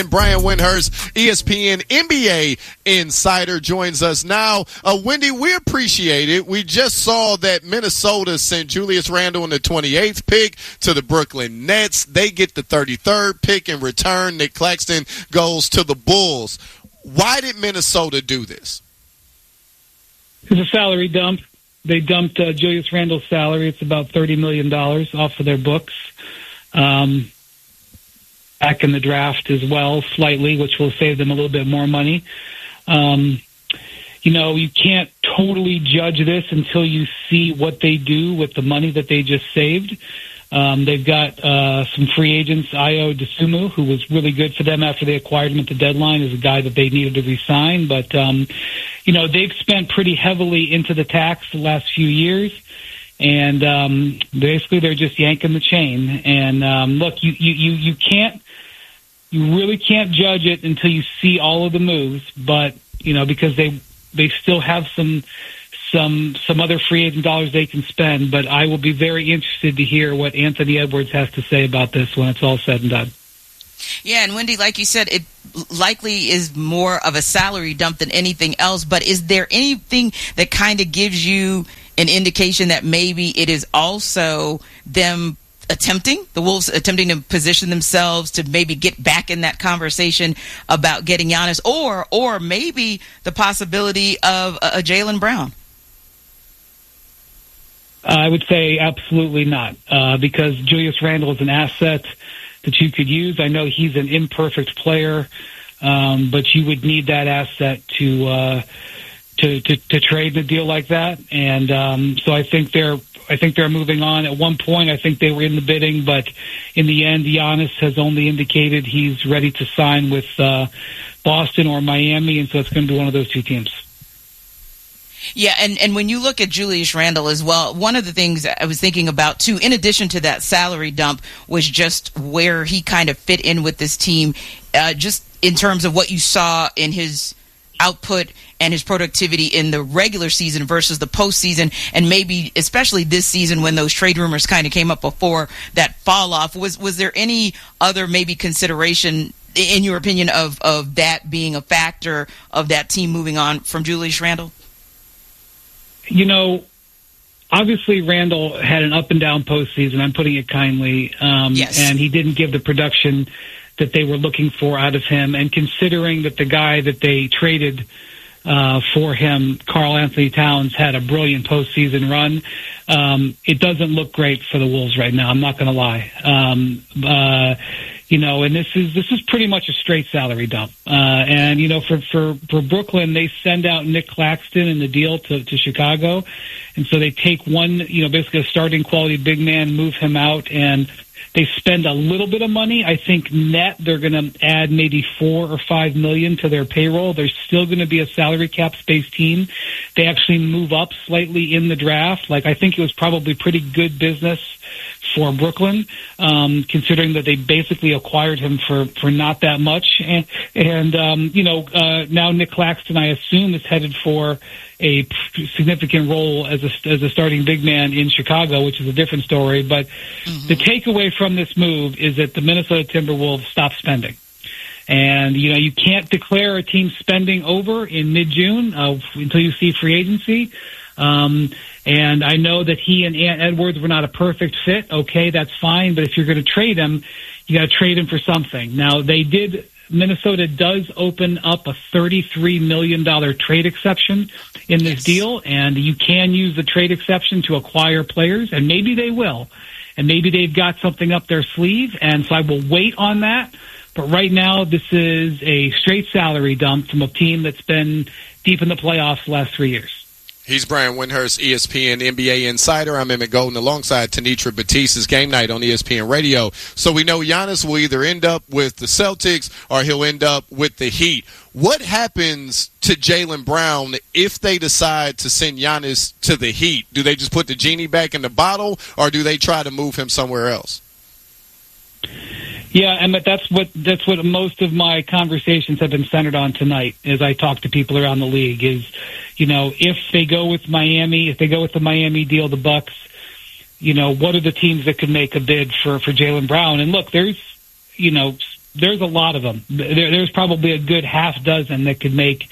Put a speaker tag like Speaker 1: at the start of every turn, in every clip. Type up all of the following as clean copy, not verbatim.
Speaker 1: Brian Windhorst, ESPN NBA Insider, joins us now. Wendy, we appreciate it. We just saw that Minnesota sent Julius Randle in the 28th pick to the Brooklyn Nets. They get the 33rd pick in return. Nick Claxton goes to the Bulls. Why did Minnesota do this?
Speaker 2: It's a salary dump. They dumped Julius Randle's salary. It's about $30 million off of their books. Back in the draft as well, slightly, which will save them a little bit more money. You can't totally judge this until you see what they do with the money that they just saved. They've got some free agents. Ayo Dosunmu, who was really good for them after they acquired him at the deadline, is a guy that they needed to re-sign. But, they've spent pretty heavily into the tax the last few years. And basically they're just yanking the chain. And look, you really can't judge it until you see all of the moves. But because they still have some other free agent dollars they can spend. But I will be very interested to hear what Anthony Edwards has to say about this when it's all said and done.
Speaker 3: Yeah, and Wendy, like you said, it likely is more of a salary dump than anything else. But is there anything that kind of gives you an indication that maybe it is also the Wolves attempting to position themselves to maybe get back in that conversation about getting Giannis, or maybe the possibility of a Jaylen Brown?
Speaker 2: I would say absolutely not, because Julius Randle is an asset that you could use. I know he's an imperfect player, but you would need that asset to trade a deal like that. And so I think they're moving on. At one point, I think they were in the bidding, but in the end, Giannis has only indicated he's ready to sign with Boston or Miami, and so it's going to be one of those two teams.
Speaker 3: Yeah, and when you look at Julius Randle as well, one of the things I was thinking about, too, in addition to that salary dump, was just where he kind of fit in with this team, just in terms of what you saw in his output and his productivity in the regular season versus the postseason, and maybe especially this season when those trade rumors kind of came up before that fall off. Was there any other maybe consideration, in your opinion, of that being a factor of that team moving on from Julius Randle?
Speaker 2: Obviously Randle had an up and down postseason. I'm putting it kindly.
Speaker 3: Yes.
Speaker 2: And he didn't give the production that they were looking for out of him. And considering that the guy that they traded for him, Karl Anthony Towns, had a brilliant postseason run, it doesn't look great for the Wolves right now. I'm not going to lie. And this is pretty much a straight salary dump. For Brooklyn, they send out Nick Claxton in the deal to Chicago. And so they take one, basically a starting quality big man, move him out, and they spend a little bit of money. I think net they're going to add maybe $4 or $5 million to their payroll. They're still going to be a salary cap space team. They actually move up slightly in the draft. I think it was probably pretty good business for Brooklyn, considering that they basically acquired him for not that much. Now Nick Claxton, I assume, is headed for a significant role as a starting big man in Chicago, which is a different story. But the takeaway from this move is that the Minnesota Timberwolves stopped spending. And, you can't declare a team spending over in mid-June until you see free agency. And I know that he and Edwards were not a perfect fit. Okay, that's fine. But if you're going to trade him, you got to trade him for something. Now, Minnesota does open up a $33 million trade exception in this deal, and you can use the trade exception to acquire players, and maybe they will. And maybe they've got something up their sleeve, and so I will wait on that. But right now, this is a straight salary dump from a team that's been deep in the playoffs the last 3 years.
Speaker 1: He's Brian Windhorst, ESPN NBA Insider. I'm Emmett Golden alongside Tanitra Batista's Game Night on ESPN Radio. So we know Giannis will either end up with the Celtics or he'll end up with the Heat. What happens to Jaylen Brown if they decide to send Giannis to the Heat? Do they just put the genie back in the bottle, or do they try to move him somewhere else?
Speaker 2: Yeah, Emmett, that's what most of my conversations have been centered on tonight as I talk to people around the league is, if they go with Miami, if they go with the Miami deal, the Bucks, what are the teams that could make a bid for Jaylen Brown? And look, there's, there's a lot of them. There's probably a good half dozen that could make,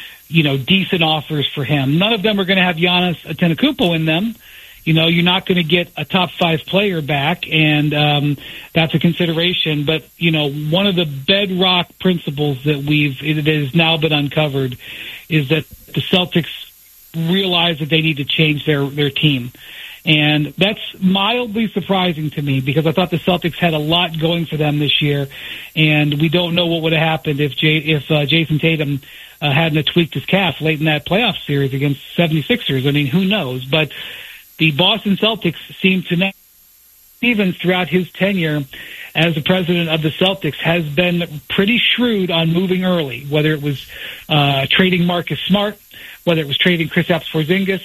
Speaker 2: decent offers for him. None of them are going to have Giannis Antetokounmpo in them. You're not going to get a top 5 player back, and that's a consideration. But, one of the bedrock principles that it has now been uncovered is that the Celtics realize that they need to change their team. And that's mildly surprising to me because I thought the Celtics had a lot going for them this year, and we don't know what would have happened if Jason Tatum hadn't tweaked his calf late in that playoff series against 76ers. I mean, who knows? But the Boston Celtics seem to know, Stevens throughout his tenure as the president of the Celtics has been pretty shrewd on moving early, whether it was trading Marcus Smart, whether it was trading Kristaps Porzingis.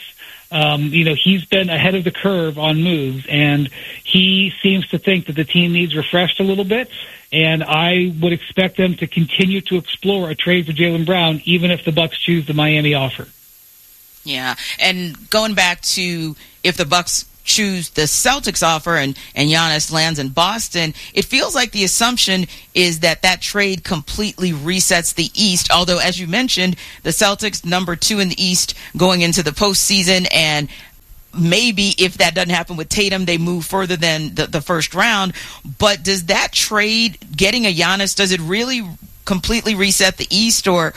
Speaker 2: He's been ahead of the curve on moves, and he seems to think that the team needs refreshed a little bit, and I would expect them to continue to explore a trade for Jaylen Brown, even if the Bucks choose the Miami offer.
Speaker 3: Yeah, and going back to if the Bucks choose the Celtics offer and Giannis lands in Boston, it feels like the assumption is that trade completely resets the East, although, as you mentioned, the Celtics number 2 in the East going into the postseason, and maybe if that doesn't happen with Tatum, they move further than the first round. But does that trade, getting a Giannis, does it really completely reset the East, or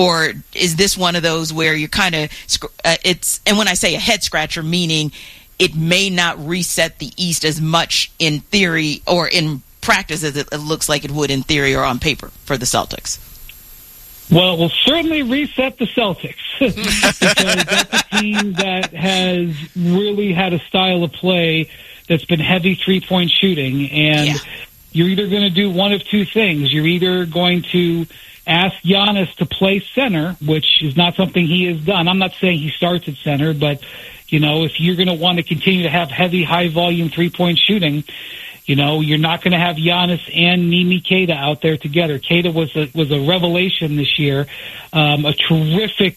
Speaker 3: is this one of those where you're kind of and when I say a head scratcher, meaning it may not reset the East as much in theory or in practice as it looks like it would in theory or on paper for the Celtics?
Speaker 2: Well, it will certainly reset the Celtics because that's a team that has really had a style of play that's been heavy three-point shooting, and you're either going to do one of two things. You're either going to ask Giannis to play center, which is not something he has done. I'm not saying he starts at center, but if you're going to want to continue to have heavy, high-volume three-point shooting, you're not going to have Giannis and Mimi Keita out there together. Keita was a revelation this year, a terrific,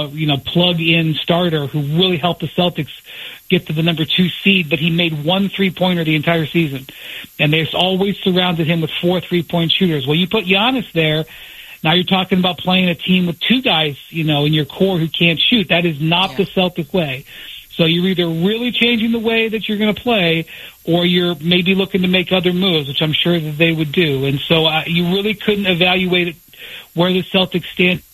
Speaker 2: plug-in starter who really helped the Celtics get to the number 2 seed, but he made one three-pointer the entire season. And they've always surrounded him with 4 three-point shooters. Well, you put Giannis there, now you're talking about playing a team with 2 guys, in your core who can't shoot. That is not the Celtic way. So you're either really changing the way that you're going to play, or you're maybe looking to make other moves, which I'm sure that they would do. And so you really couldn't evaluate it where the Celtics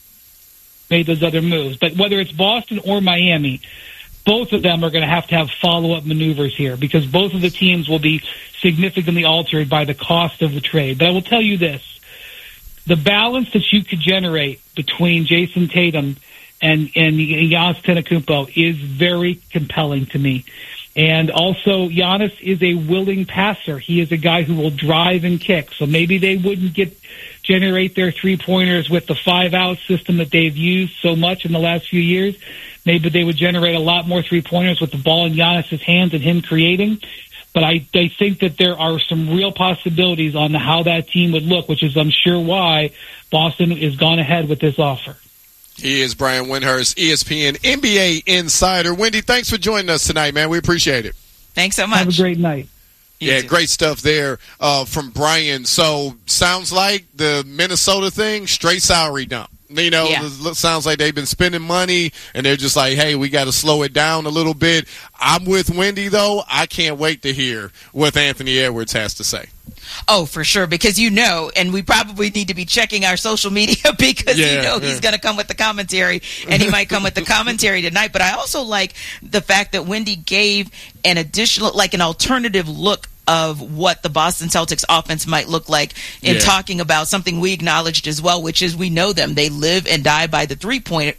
Speaker 2: made those other moves. But whether it's Boston or Miami, both of them are going to have follow-up maneuvers here because both of the teams will be significantly altered by the cost of the trade. But I will tell you this. The balance that you could generate between Jason Tatum and Giannis Antetokounmpo is very compelling to me. And also, Giannis is a willing passer. He is a guy who will drive and kick. So maybe they wouldn't generate their three-pointers with the 5-out system that they've used so much in the last few years. Maybe they would generate a lot more three-pointers with the ball in Giannis's hands and him creating. But I think that there are some real possibilities on how that team would look, which is, I'm sure, why Boston is gone ahead with this offer.
Speaker 1: He is Brian Windhorst, ESPN NBA Insider. Wendy, thanks for joining us tonight, man. We appreciate it.
Speaker 3: Thanks so much.
Speaker 2: Have a great night.
Speaker 1: Yeah, great stuff there from Brian. So sounds like the Minnesota thing, straight salary dump. It sounds like they've been spending money, and they're just like, hey, we got to slow it down a little bit. I'm with Wendy, though. I can't wait to hear what Anthony Edwards has to say.
Speaker 3: Oh, for sure, because and we probably need to be checking our social media because he's going to come with the commentary, and he might come with the commentary tonight. But I also like the fact that Wendy gave an additional, an alternative look of what the Boston Celtics offense might look like in talking about something we acknowledged as well, which is we know them. They live and die by the three-pointer.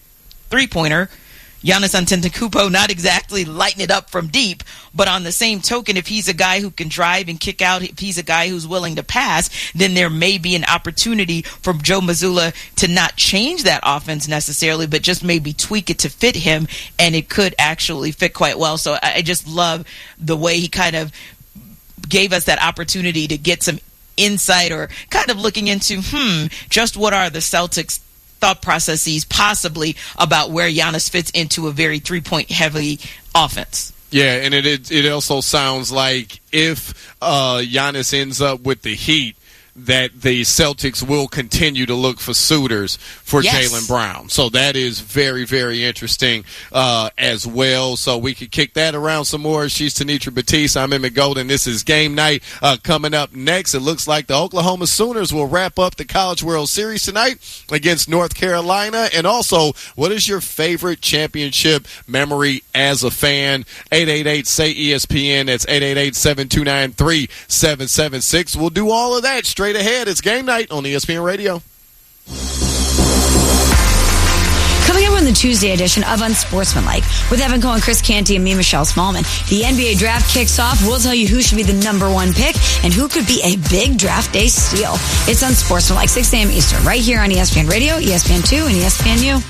Speaker 3: Giannis Antetokounmpo not exactly lighting it up from deep, but on the same token, if he's a guy who can drive and kick out, if he's a guy who's willing to pass, then there may be an opportunity for Joe Mazzulla to not change that offense necessarily, but just maybe tweak it to fit him, and it could actually fit quite well. So I just love the way he kind of gave us that opportunity to get some insight or kind of looking into, just what are the Celtics' thought processes possibly about where Giannis fits into a very three-point heavy offense.
Speaker 1: Yeah, and it also sounds like if Giannis ends up with the Heat, that the Celtics will continue to look for suitors for Jaylen Brown. So that is very, very interesting as well. So we could kick that around some more. She's Tenitra Batiste. I'm Emmett Golden. This is Game Night. Coming up next, it looks like the Oklahoma Sooners will wrap up the College World Series tonight against North Carolina. And also, what is your favorite championship memory as a fan? 888-SAY-ESPN. That's 888-729-3776. We'll do all of that straight ahead. It's Game Night on ESPN Radio.
Speaker 4: Coming up on the Tuesday edition of Unsportsmanlike with Evan Cohen, Chris Canty, and me, Michelle Smallman. The NBA draft kicks off. We'll tell you who should be the number one pick and who could be a big draft day steal. It's Unsportsmanlike, 6 a.m. Eastern, right here on ESPN Radio, ESPN2, and ESPNU.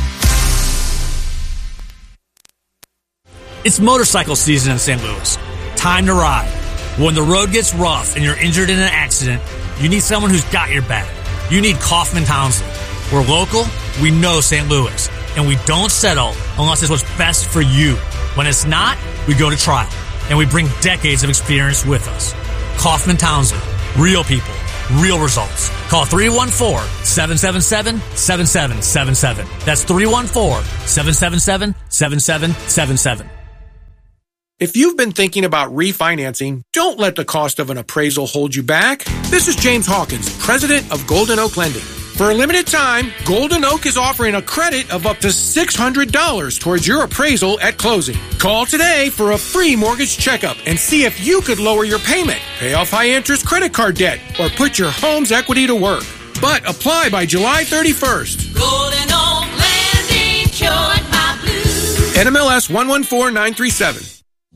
Speaker 5: It's motorcycle season in St. Louis. Time to ride. When the road gets rough and you're injured in an accident, you need someone who's got your back. You need Kaufman Townsend. We're local, we know St. Louis, and we don't settle unless it's what's best for you. When it's not, we go to trial, and we bring decades of experience with us. Kaufman Townsend. Real people. Real results. Call 314-777-7777. That's 314-777-7777.
Speaker 6: If you've been thinking about refinancing, don't let the cost of an appraisal hold you back. This is James Hawkins, president of Golden Oak Lending. For a limited time, Golden Oak is offering a credit of up to $600 towards your appraisal at closing. Call today for a free mortgage checkup and see if you could lower your payment, pay off high-interest credit card debt, or put your home's equity to work. But apply by July 31st.
Speaker 7: Golden Oak Lending cured my blues.
Speaker 6: NMLS 114937.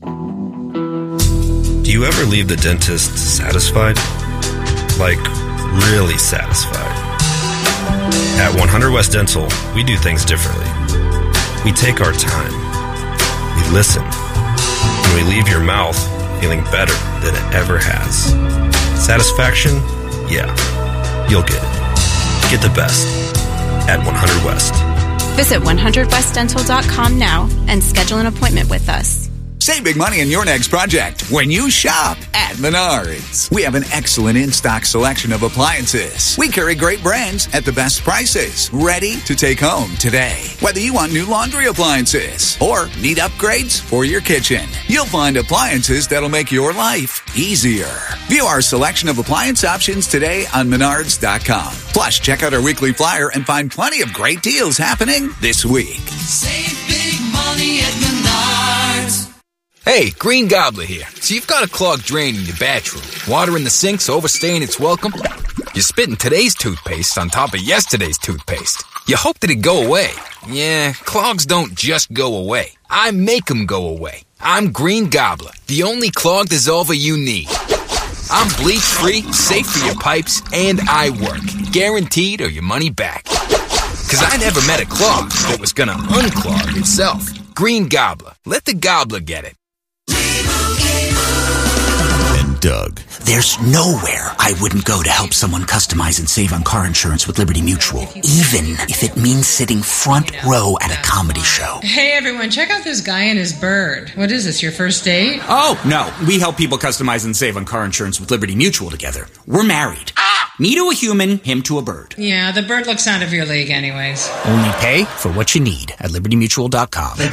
Speaker 8: Do you ever leave the dentist satisfied? Like, really satisfied? At 100 West Dental, we do things differently. We take our time. We listen. And we leave your mouth feeling better than it ever has. Satisfaction? Yeah. You'll get it. Get the best at 100 West.
Speaker 9: Visit 100westdental.com now and schedule an appointment with us.
Speaker 10: Save big money on your next project when you shop at Menards. We have an excellent in-stock selection of appliances. We carry great brands at the best prices, ready to take home today. Whether you want new laundry appliances or need upgrades for your kitchen, you'll find appliances that'll make your life easier. View our selection of appliance options today on Menards.com. Plus, check out our weekly flyer and find plenty of great deals happening this week.
Speaker 7: Save big money at Menards.
Speaker 11: Hey, Green Gobbler here. So you've got a clogged drain in your bathroom. Water in the sink's overstaying its welcome. You're spitting today's toothpaste on top of yesterday's toothpaste. You hope that it'd go away. Yeah, clogs don't just go away. I make them go away. I'm Green Gobbler, the only clog dissolver you need. I'm bleach-free, safe for your pipes, and I work. Guaranteed or your money back. Because I never met a clog that was gonna unclog itself. Green Gobbler. Let the gobbler get it.
Speaker 12: And Doug.
Speaker 13: There's nowhere I wouldn't go to help someone customize and save on car insurance with Liberty Mutual, even if it means sitting front row at a comedy show.
Speaker 14: Hey everyone, check out this guy and his bird. What is this, your first date?
Speaker 13: Oh, no. We help people customize and save on car insurance with Liberty Mutual together. We're married. Me to a human, him to a bird.
Speaker 14: Yeah, the bird looks out of your league anyways.
Speaker 13: Only pay for what you need at libertymutual.com.